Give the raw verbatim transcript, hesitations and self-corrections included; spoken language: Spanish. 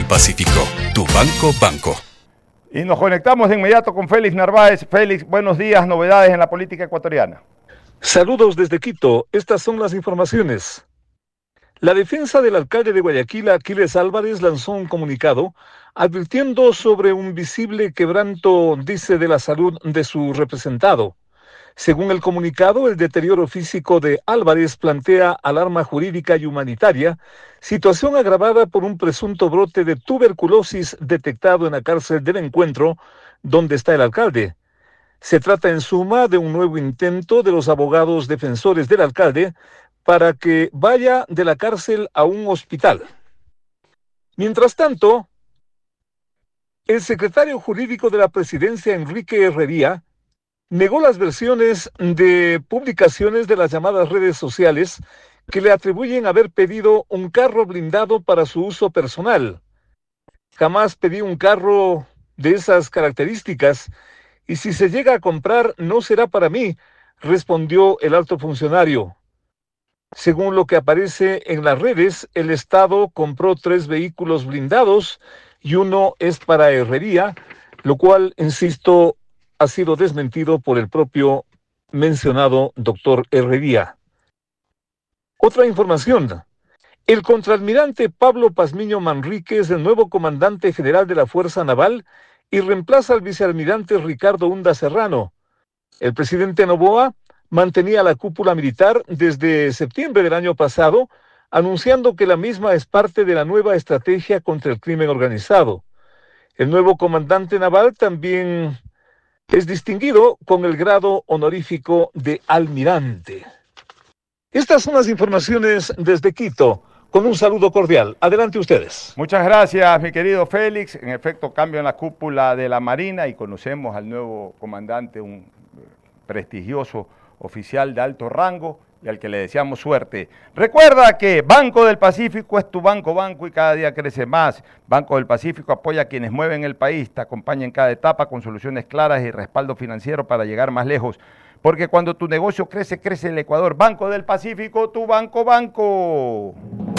Pacífico, tu banco banco. Y nos conectamos de inmediato con Félix Narváez. Félix, buenos días, novedades en la política ecuatoriana. Saludos desde Quito, estas son las informaciones. La defensa del alcalde de Guayaquil, Aquiles Álvarez, lanzó un comunicado advirtiendo sobre un visible quebranto, dice, de la salud de su representado. Según el comunicado, el deterioro físico de Álvarez plantea alarma jurídica y humanitaria, situación agravada por un presunto brote de tuberculosis detectado en la cárcel del Encuentro, donde está el alcalde. Se trata en suma de un nuevo intento de los abogados defensores del alcalde para que vaya de la cárcel a un hospital. Mientras tanto, el secretario jurídico de la presidencia, Enrique Herrería, negó las versiones de publicaciones de las llamadas redes sociales que le atribuyen haber pedido un carro blindado para su uso personal. Jamás pedí un carro de esas características y si se llega a comprar no será para mí, respondió el alto funcionario. Según lo que aparece en las redes, el Estado compró tres vehículos blindados y uno es para Herrería, lo cual, insisto, ha sido desmentido por el propio mencionado doctor Herrería. Otra información. El contraalmirante Pablo Pazmiño Manrique es el nuevo comandante general de la Fuerza Naval y reemplaza al vicealmirante Ricardo Hunda Serrano. El presidente Noboa mantenía la cúpula militar desde septiembre del año pasado, anunciando que la misma es parte de la nueva estrategia contra el crimen organizado. El nuevo comandante naval también es distinguido con el grado honorífico de almirante. Estas son las informaciones desde Quito, con un saludo cordial. Adelante ustedes. Muchas gracias, mi querido Félix. En efecto, cambio en la cúpula de la Marina y conocemos al nuevo comandante, un prestigioso oficial de alto rango y al que le deseamos suerte. Recuerda que Banco del Pacífico es tu banco banco y cada día crece más. Banco del Pacífico apoya a quienes mueven el país, te acompaña en cada etapa con soluciones claras y respaldo financiero para llegar más lejos. Porque cuando tu negocio crece, crece el Ecuador. Banco del Pacífico, tu banco banco.